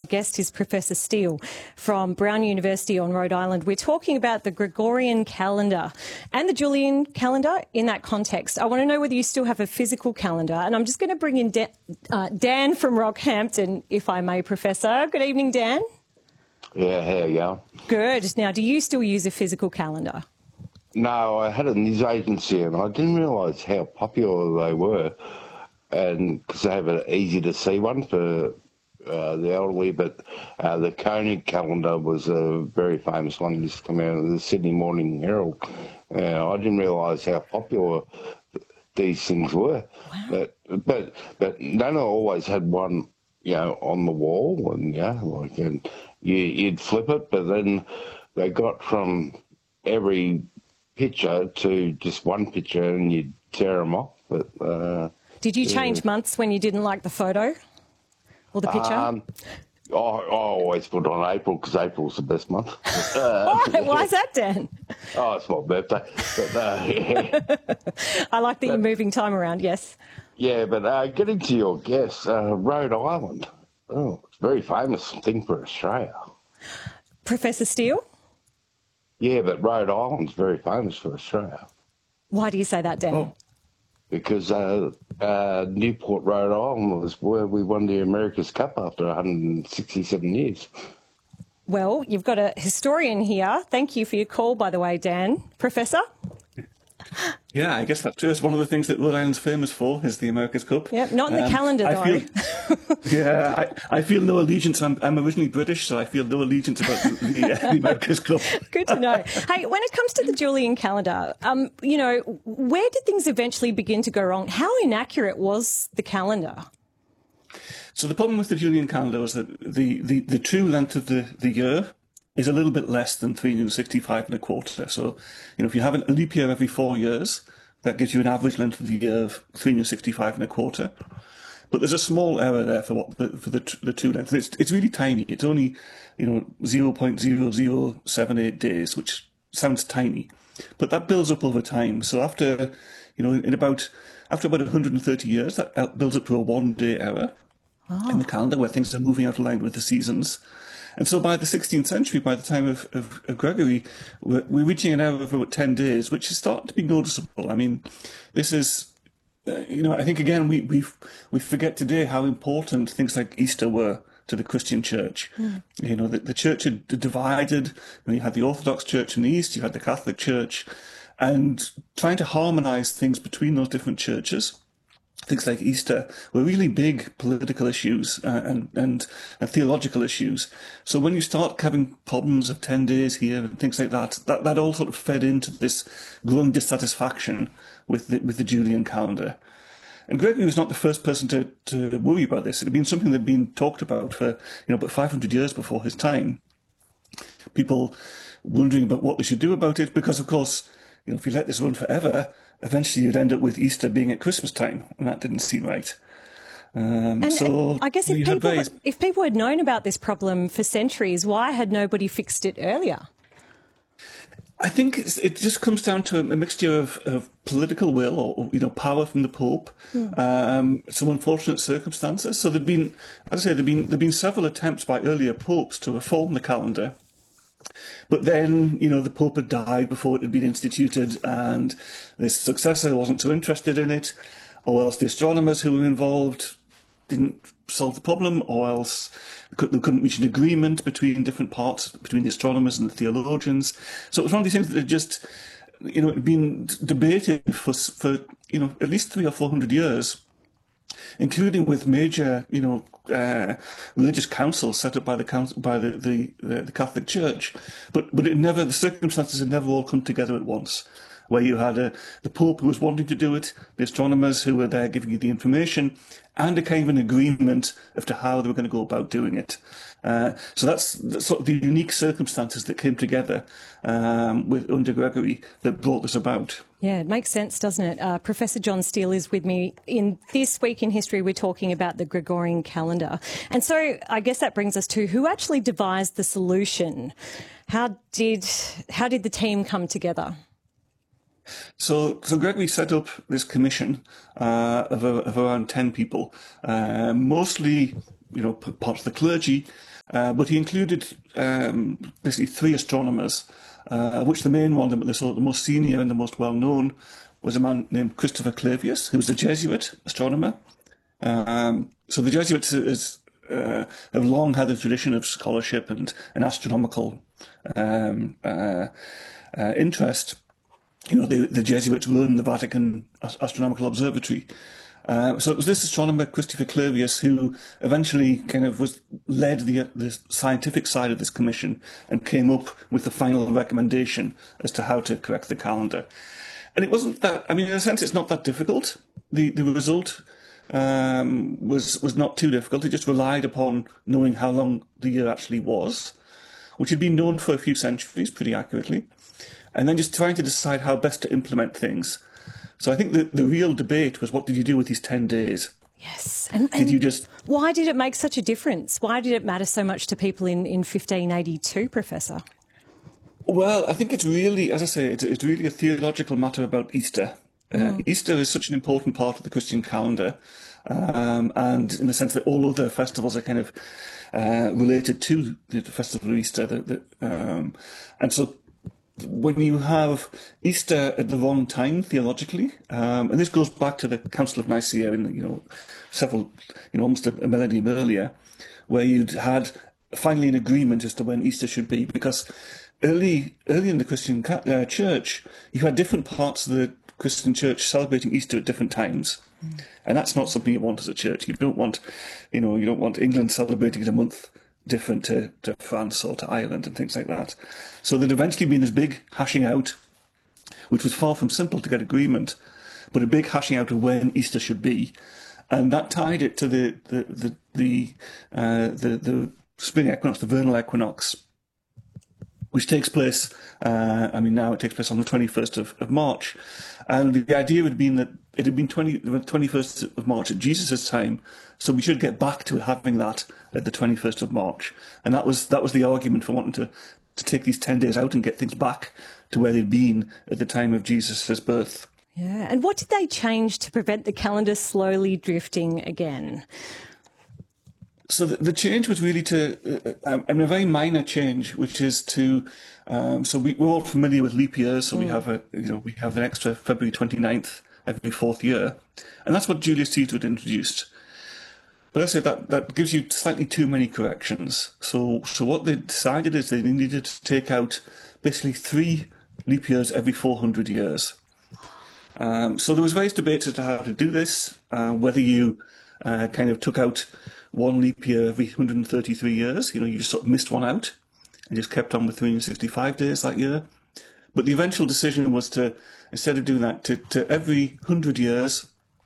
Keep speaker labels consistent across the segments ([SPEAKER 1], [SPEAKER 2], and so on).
[SPEAKER 1] Guest is Professor Steele from Brown University on Rhode Island. We're talking about the Gregorian calendar and the Julian calendar in that context. I want to know whether you still have a physical calendar, and I'm just going to bring in Dan from Rockhampton, if I may, Professor. Good evening, Dan.
[SPEAKER 2] Yeah, how you going?
[SPEAKER 1] Good. Now, do you still use a physical calendar?
[SPEAKER 2] No, I had a news agency and I didn't realise how popular they were, and because they have an easy to see one for the elderly, but the Koenig calendar was a very famous one. It used to come out of the Sydney Morning Herald. I didn't realise how popular these things were. Wow. But Nana always had one, on the wall, and and you'd flip it, but then they got from every picture to just one picture, and you'd tear them off. But
[SPEAKER 1] did you change months when you didn't like the photo or the picture?
[SPEAKER 2] I always put on April because April's the best month.
[SPEAKER 1] Why is that, Dan?
[SPEAKER 2] Oh, it's my birthday. But,
[SPEAKER 1] I like that you're moving time around, yes.
[SPEAKER 2] Yeah, but getting to your guess, Rhode Island. Oh, it's a very famous thing for Australia.
[SPEAKER 1] Professor Steele?
[SPEAKER 2] Yeah, but Rhode Island's very famous for Australia.
[SPEAKER 1] Why do you say that, Dan?
[SPEAKER 2] Oh, because Newport, Rhode Island was where we won the America's Cup after 167 years.
[SPEAKER 1] Well, you've got a historian here. Thank you for your call, by the way, Dan. Professor?
[SPEAKER 3] Yeah, I guess that's true. It's one of the things that Rhode Island's famous for is the America's Cup.
[SPEAKER 1] Yep, not in the calendar, though.
[SPEAKER 3] I feel no allegiance. I'm originally British, so I feel no allegiance about the America's Cup.
[SPEAKER 1] Good to know. Hey, when it comes to the Julian calendar, where did things eventually begin to go wrong? How inaccurate was the calendar?
[SPEAKER 3] So the problem with the Julian calendar was that the true length of the year is a little bit less than 365 and a quarter. So, if you have a leap year every 4 years, that gives you an average length of the year of 365 and a quarter. But there's a small error there for the true length. It's really tiny. It's only 0.0078 days, which sounds tiny, but that builds up over time. So after about 130 years, that builds up to a 1-day error in the calendar where things are moving out of line with the seasons. And so by the 16th century, by the time of Gregory, we're reaching an error of about 10 days, which is starting to be noticeable. I mean, this is, I think, again, we forget today how important things like Easter were to the Christian church. Mm. The church had divided. You had the Orthodox Church in the East, you had the Catholic Church, and trying to harmonise things between those different churches. Things like Easter were really big political issues and theological issues. So when you start having problems of 10 days here and things like that all sort of fed into this growing dissatisfaction with the Julian calendar. And Gregory was not the first person to worry about this. It had been something that had been talked about for about 500 years before his time. People wondering about what they should do about it because, of course, if you let this run forever, eventually you'd end up with Easter being at Christmas time, and that didn't seem right.
[SPEAKER 1] So I guess if people had known about this problem for centuries, why had nobody fixed it earlier?
[SPEAKER 3] I think it just comes down to a mixture of political will or power from the Pope, some unfortunate circumstances. So there'd been several attempts by earlier popes to reform the calendar. But then, the Pope had died before it had been instituted, and his successor wasn't so interested in it, or else the astronomers who were involved didn't solve the problem, or else they couldn't reach an agreement between different parts, between the astronomers and the theologians. So it was one of these things that had just, had been debated for at least 300 or 400 years, including with major, religious councils set up by the Catholic Church, but the circumstances had never all come together at once. Where you had the Pope who was wanting to do it, the astronomers who were there giving you the information, and a kind of an agreement as to how they were going to go about doing it. So that's sort of the unique circumstances that came together under Gregory that brought this about.
[SPEAKER 1] Yeah, it makes sense, doesn't it? Professor John Steele is with me. In This Week in History, we're talking about the Gregorian calendar. And so I guess that brings us to who actually devised the solution. How did the team come together?
[SPEAKER 3] So Gregory set up this commission of around 10 people, mostly, part of the clergy, but he included basically three astronomers, which the main one, the sort of the most senior and the most well-known, was a man named Christopher Clavius, who was a Jesuit astronomer. So the Jesuits have long had a tradition of scholarship and an astronomical interest. The Jesuits run the Vatican Astronomical Observatory. So it was this astronomer, Christopher Clavius, who eventually kind of led the scientific side of this commission and came up with the final recommendation as to how to correct the calendar. And it wasn't that, in a sense, it's not that difficult. The result was not too difficult. It just relied upon knowing how long the year actually was, which had been known for a few centuries pretty accurately, and then just trying to decide how best to implement things. So I think the real debate was, what did you do with these 10 days?
[SPEAKER 1] Yes. And why did it make such a difference? Why did it matter so much to people in 1582, Professor?
[SPEAKER 3] Well, I think it's really, as I say, it's really a theological matter about Easter. Easter is such an important part of the Christian calendar, and in the sense that all other festivals are kind of related to the festival of Easter. And so when you have Easter at the wrong time theologically, and this goes back to the Council of Nicaea in almost a millennium earlier, where you'd had finally an agreement as to when Easter should be, because early in the Christian church, you had different parts of the Christian church celebrating Easter at different times, and that's not something you want as a church. You don't want England celebrating it a month different to France or to Ireland and things like that. So there'd eventually been this big hashing out, which was far from simple to get agreement, but a big hashing out of when Easter should be, and that tied it to the spring equinox, the vernal equinox, which takes place. Now it takes place on the 21st of March, and the idea had been that it had been the 21st of March at Jesus' time, so we should get back to having that at the 21st of March, and that was the argument for wanting to take these 10 days out and get things back to where they'd been at the time of Jesus' birth.
[SPEAKER 1] Yeah, and what did they change to prevent the calendar slowly drifting again?
[SPEAKER 3] So the change was really a very minor change, which is to, we're all familiar with leap years, so we have an extra February 29th every fourth year, and that's what Julius Caesar had introduced. But I say that gives you slightly too many corrections. So what they decided is they needed to take out basically 3 leap years every 400 years. So there was various debates as to how to do this, whether you kind of took out one leap year every 133 years, you just sort of missed one out and just kept on with 365 days that year. But the eventual decision was to, instead of doing that, to every 100 years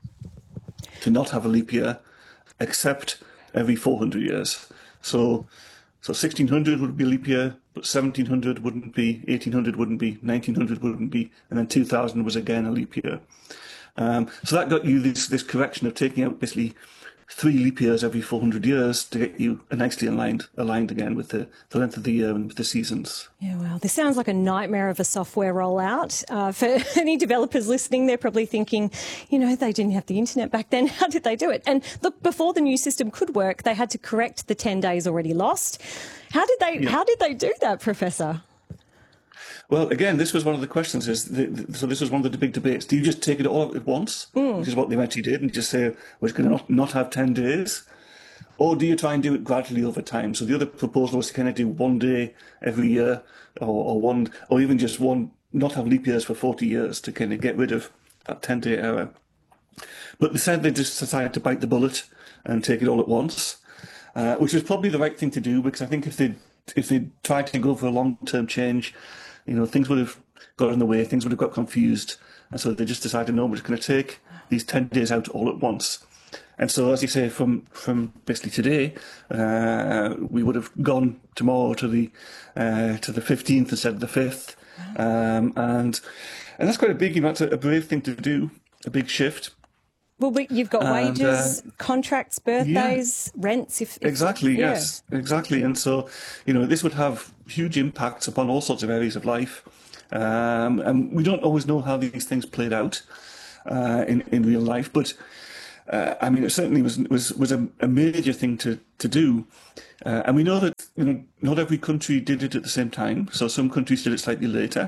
[SPEAKER 3] to not have a leap year, except every 400 years. So 1600 would be a leap year, but 1700 wouldn't be, 1800 wouldn't be, 1900 wouldn't be, and then 2000 was again a leap year. So that got you this correction of taking out basically 3 leap years every 400 years to get you nicely aligned again with the length of the year and with the seasons.
[SPEAKER 1] Yeah, well, this sounds like a nightmare of a software rollout. For any developers listening, they're probably thinking, they didn't have the internet back then. How did they do it? And look, before the new system could work, they had to correct the 10 days already lost. How did they do that, Professor?
[SPEAKER 3] Well, again, this was one of the questions. So this was one of the big debates. Do you just take it all at once, which is what they eventually did, and just say, we're going to not have 10 days? Or do you try and do it gradually over time? So the other proposal was to kind of do 1 day every year, or even just not have leap years for 40 years to kind of get rid of that 10-day error. But they said they just decided to bite the bullet and take it all at once, which was probably the right thing to do, because I think if they tried to go for a long-term change, things would have got in the way, things would have got confused. And so they just decided, no, we're just going to take these 10 days out all at once. And so, as you say, from basically today, we would have gone tomorrow to the 15th instead of the 5th. And that's quite a big, that's a brave thing to do, a big shift.
[SPEAKER 1] Well, you've got wages, contracts, birthdays, rents.
[SPEAKER 3] Exactly, yes, exactly. And so, this would have huge impacts upon all sorts of areas of life. And we don't always know how these things played out in real life. But, it certainly was a major thing to do. And we know that not every country did it at the same time. So some countries did it slightly later.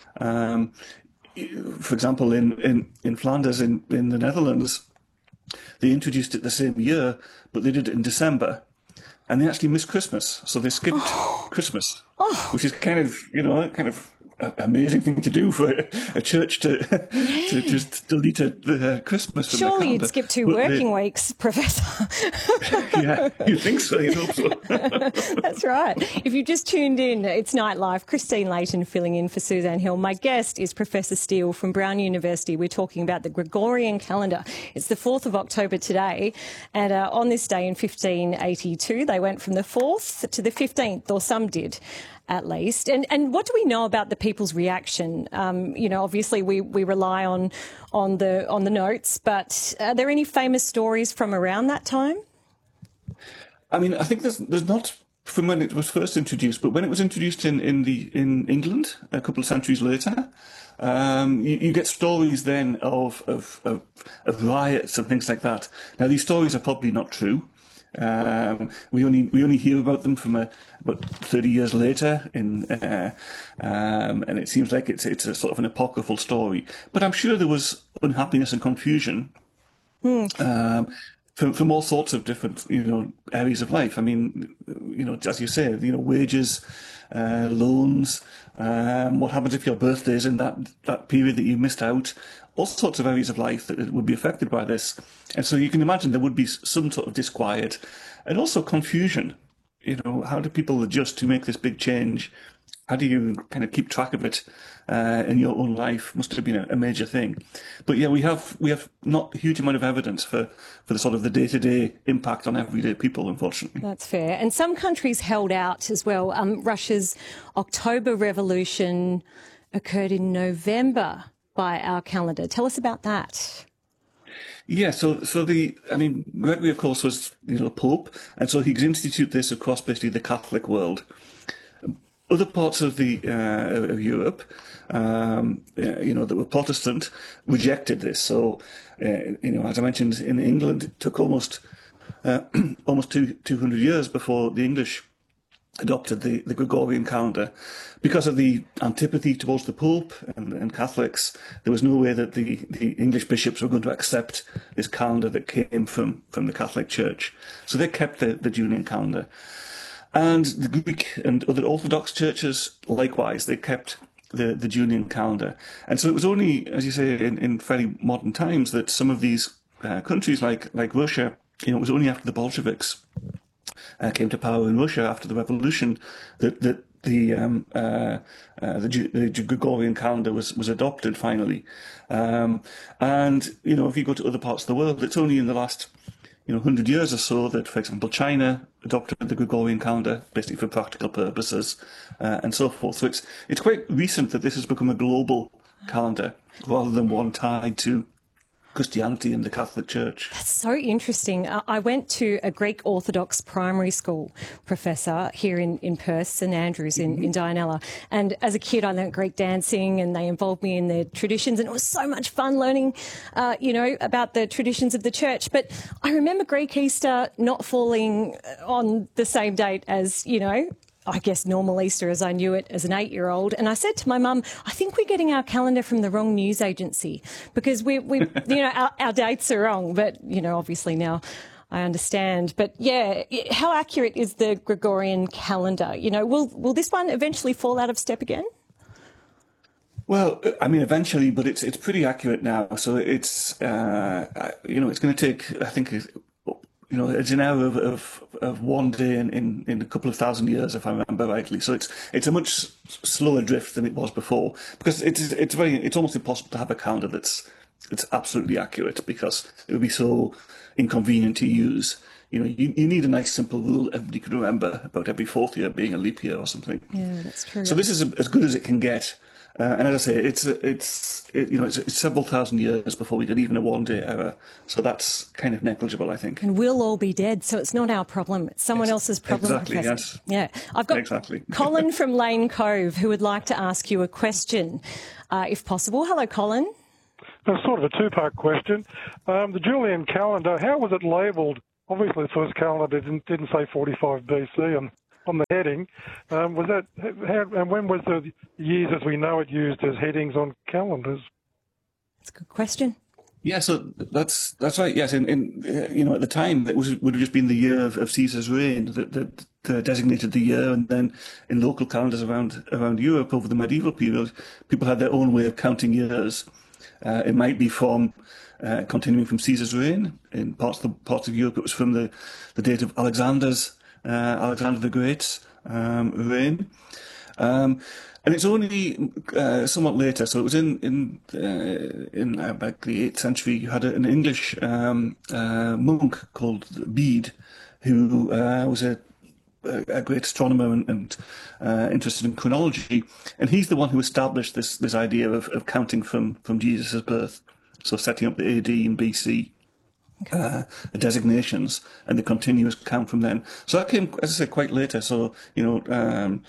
[SPEAKER 3] For example, in Flanders, in the Netherlands, they introduced it the same year, but they did it in December. And they actually missed Christmas. So they skipped Christmas, which is kind of an amazing thing to do for a church to just delete Christmas from the calendar.
[SPEAKER 1] Surely you'd skip 2 working weeks, Professor.
[SPEAKER 3] Yeah, you think so, you'd hope so.
[SPEAKER 1] That's right. If you just tuned in, it's Nightlife. Christine Layton filling in for Suzanne Hill. My guest is Professor Steele from Brown University. We're talking about the Gregorian calendar. It's the 4th of October today. And on this day in 1582, they went from the 4th to the 15th, or some did, at least. And what do we know about the people's reaction? Obviously we rely on the notes, but are there any famous stories from around that time?
[SPEAKER 3] I mean, I think there's not from when it was first introduced, but when it was introduced in England a couple of centuries later, you get stories then of riots and things like that. Now, these stories are probably not true. We only hear about them from about 30 years later, and it seems like it's a sort of an apocryphal story. But I'm sure there was unhappiness and confusion from all sorts of different areas of life. I mean, as you say, wages, loans. What happens if your birthday is in that period that you missed out? All sorts of areas of life that would be affected by this. And so you can imagine there would be some sort of disquiet and also confusion. How do people adjust to make this big change? How do you kind of keep track of it in your own life? Must have been a major thing. But yeah, we have not a huge amount of evidence for the sort of the day-to-day impact on everyday people, unfortunately.
[SPEAKER 1] That's fair. And some countries held out as well. Russia's October Revolution occurred in November by our calendar. Tell us about that.
[SPEAKER 3] Yeah, so Gregory, of course, was Pope, and so he could institute this across basically the Catholic world. Other parts of of Europe, that were Protestant, rejected this. So, as I mentioned, in England, it took almost 200 years before the English adopted the Gregorian calendar. Because of the antipathy towards the Pope and Catholics, there was no way that the English bishops were going to accept this calendar that came from the Catholic Church. So they kept the Julian calendar. And the Greek and other Orthodox churches, likewise, they kept the Julian calendar. And so it was only, as you say, in fairly modern times that some of these countries like Russia, it was only after the Bolsheviks came to power in Russia after the revolution that the Gregorian calendar was adopted finally. And if you go to other parts of the world, it's only in the last 100 years or so that, for example, China adopted the Gregorian calendar, basically for practical purposes, and so forth. So it's quite recent that this has become a global calendar rather than one tied to Christianity and the Catholic Church.
[SPEAKER 1] That's so interesting. I went to a Greek Orthodox primary school, Professor, here in Perth, St Andrews in Dianella. And as a kid, I learnt Greek dancing and they involved me in their traditions. And it was so much fun learning, about the traditions of the church. But I remember Greek Easter not falling on the same date as, I guess normal Easter as I knew it as an 8-year-old. And I said to my mum, I think we're getting our calendar from the wrong news agency because we our dates are wrong. But, obviously now I understand. But yeah, how accurate is the Gregorian calendar? Will this one eventually fall out of step again?
[SPEAKER 3] Well, I mean, eventually, but it's pretty accurate now. So it's, it's going to take, I think, it's an hour of one day in a couple of thousand years, if I remember rightly. So it's a much slower drift than it was before, because it's almost impossible to have a calendar that's absolutely accurate, because it would be so inconvenient to use. You need a nice simple rule everybody can remember about every fourth year being a leap year or something.
[SPEAKER 1] Yeah, that's true.
[SPEAKER 3] So this is as good as it can get. And as I say, it's several thousand years before we get even a one-day error. So that's kind of negligible, I think.
[SPEAKER 1] And we'll all be dead, so it's not our problem. It's someone else's problem.
[SPEAKER 3] Exactly, yes.
[SPEAKER 1] Yeah. I've got Colin from Lane Cove who would like to ask you a question, if possible. Hello, Colin.
[SPEAKER 4] That's sort of a two-part question. The Julian calendar, how was it labelled? Obviously, the first calendar didn't say 45 BC, and on the heading. Was that and when was the years as we know it used as headings on calendars?
[SPEAKER 1] That's a good question.
[SPEAKER 3] Yeah, so that's right. Yes, at the time it would have just been the year of Caesar's reign that designated the year, and then in local calendars around Europe over the medieval period, people had their own way of counting years. It might be from continuing from Caesar's reign. In parts of Europe, it was from the date of Alexander the Great's reign. And it's only somewhat later, so it was in about the 8th century. You had an English monk called Bede, who was a great astronomer and interested in chronology, and he's the one who established this idea of counting from Jesus' birth, so setting up the AD and BC. Designations and the continuous count from then. So that came, as I say, quite later. So in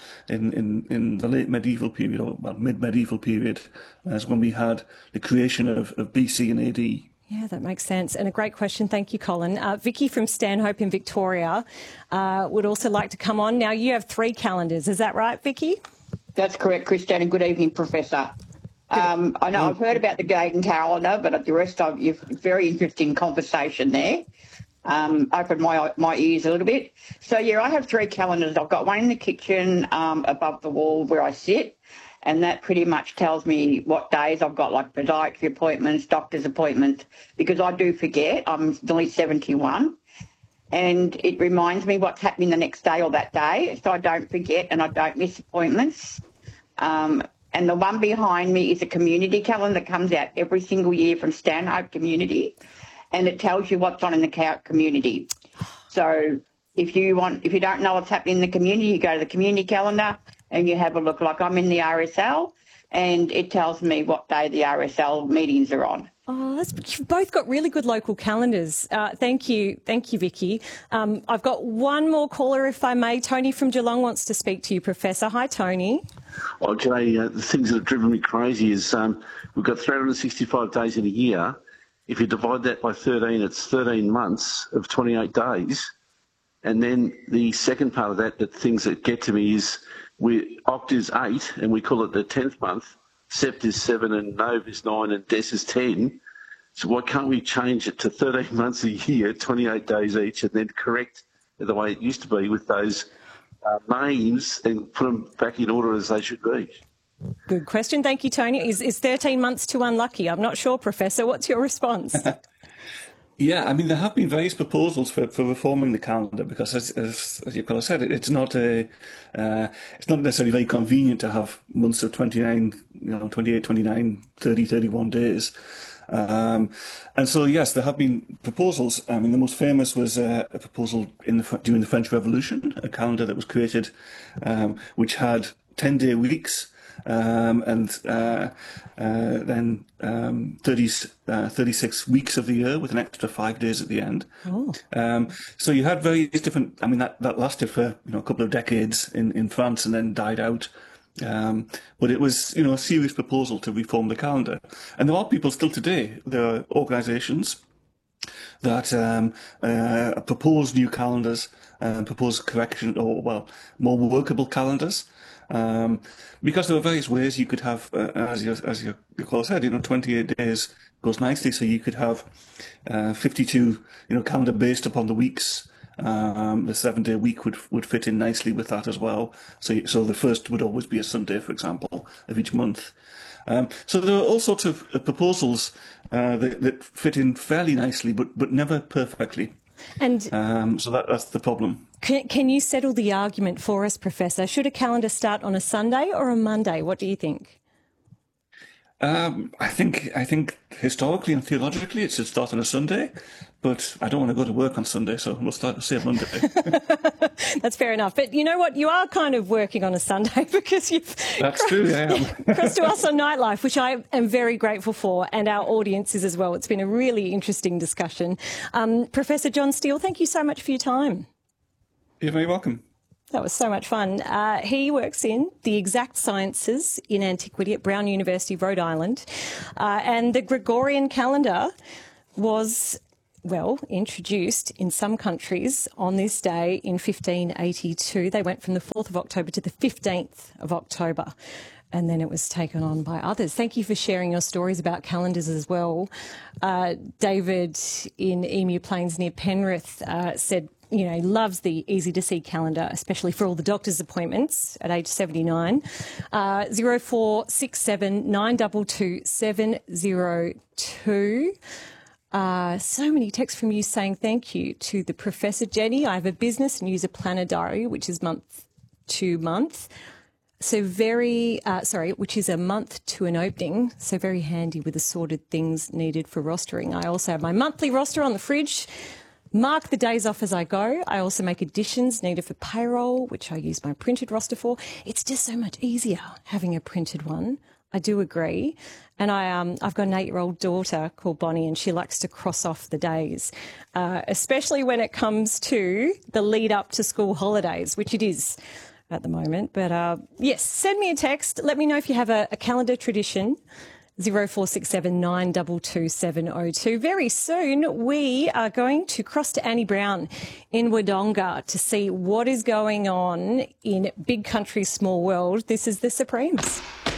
[SPEAKER 3] the late medieval period, or mid-medieval period, is when we had the creation of BC and AD.
[SPEAKER 1] Yeah, that makes sense. And a great question. Thank you, Colin. Vicky from Stanhope in Victoria would also like to come on. Now, you have 3 calendars. Is that right, Vicky?
[SPEAKER 5] That's correct, Christian, and good evening, Professor. I know I've heard about the Gregorian calendar, but the rest of you, very interesting conversation there. Opened my ears a little bit. So, yeah, I have 3 calendars. I've got one in the kitchen above the wall where I sit, and that pretty much tells me what days I've got, like podiatry appointments, doctor's appointments, because I do forget. I'm nearly 71, and it reminds me what's happening the next day or that day, so I don't forget and I don't miss appointments. And the one behind me is a community calendar that comes out every single year from Stanhope Community, and it tells you what's on in the community. So if you don't know what's happening in the community, you go to the community calendar and you have a look. Like I'm in the RSL, and it tells me what day the RSL meetings are on.
[SPEAKER 1] Oh, you've both got really good local calendars. Thank you, Vicky. I've got one more caller, if I may. Tony from Geelong wants to speak to you, Professor. Hi, Tony.
[SPEAKER 6] Well, Jay, the things that have driven me crazy is we've got 365 days in a year. If you divide that by 13, it's 13 months of 28 days. And then the second part of that, the things that get to me is Oct is 8, and we call it the 10th month. Sept is 7 and Nov is 9 and Des is 10. So why can't we change it to 13 months a year, 28 days each, and then correct the way it used to be with those names and put them back in order as they should be?
[SPEAKER 1] Good question. Thank you, Tony. Is 13 months too unlucky? I'm not sure, Professor. What's your response?
[SPEAKER 3] Yeah, I mean, there have been various proposals for reforming the calendar because, as you've said, it's not necessarily very convenient to have months of 29, 28, 29, 30, 31 days. And so, yes, there have been proposals. I mean, the most famous was a proposal during the French Revolution, a calendar that was created which had 10-day weeks. And then 36 weeks of the year with an extra 5 days at the end. Oh. So you had various different. I mean, that lasted for a couple of decades in France and then died out. But it was a serious proposal to reform the calendar, and there are people still today. There are organisations that propose new calendars, propose correction or more workable calendars. Because there are various ways you could have, as your caller said, 28 days goes nicely. So you could have 52, calendar based upon the weeks. The 7-day week would fit in nicely with that as well. So the first would always be a Sunday, for example, of each month. So there are all sorts of proposals that fit in fairly nicely, but never perfectly. And so that's the problem.
[SPEAKER 1] Can you settle the argument for us, Professor? Should a calendar start on a Sunday or a Monday? What do you think?
[SPEAKER 3] I think historically and theologically it should start on a Sunday, but I don't want to go to work on Sunday, so we'll say Monday.
[SPEAKER 1] That's fair enough. But you know what? You are kind of working on a Sunday because you've
[SPEAKER 3] That's true, I am.
[SPEAKER 1] crossed to us on Nightlife, which I am very grateful for, and our audiences as well. It's been a really interesting discussion. Professor John Steele, thank you so much for your time.
[SPEAKER 3] You're very welcome.
[SPEAKER 1] That was so much fun. He works in the exact sciences in antiquity at Brown University, Rhode Island. And the Gregorian calendar was introduced in some countries on this day in 1582. They went from the 4th of October to the 15th of October, and then it was taken on by others. Thank you for sharing your stories about calendars as well. David in Emu Plains near Penrith said, he loves the easy to see calendar, especially for all the doctor's appointments at age 79. 0467 922 702. So many texts from you saying thank you to the Professor. Jenny, I have a business and use a planner diary, which is month to month. So which is a month to an opening. So very handy with assorted things needed for rostering. I also have my monthly roster on the fridge. Mark the days off as I go. I also make additions needed for payroll, which I use my printed roster for. It's just so much easier having a printed one. I do agree. And I've got an 8-year-old daughter called Bonnie, and she likes to cross off the days, especially when it comes to the lead up to school holidays, which it is at the moment. But yes, send me a text. Let me know if you have a calendar tradition. 0467 922 702. Very soon we are going to cross to Annie Brown in Wodonga to see what is going on in Big Country Small World. This is The Supremes.